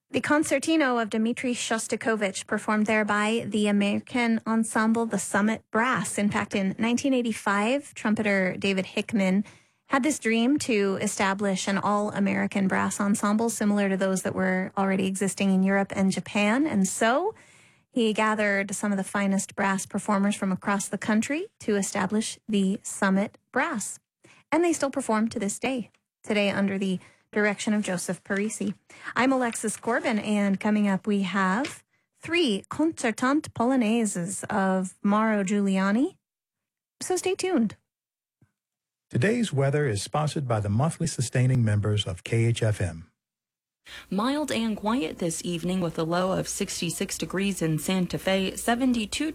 The concertino of Dmitri Shostakovich, performed there by the American ensemble The Summit Brass. In fact, in 1985, trumpeter David Hickman had this dream to establish an all-American brass ensemble similar to those that were already existing in Europe and Japan. And so he gathered some of the finest brass performers from across the country to establish the Summit Brass. And they still perform to this day, today under the direction of Joseph Parisi. I'm Alexis Corbin, and coming up we have 3 concertante polonaises of Mauro Giuliani. So stay tuned. Today's weather is sponsored by the monthly sustaining members of KHFM. Mild and quiet this evening with a low of 66 degrees in Santa Fe, 72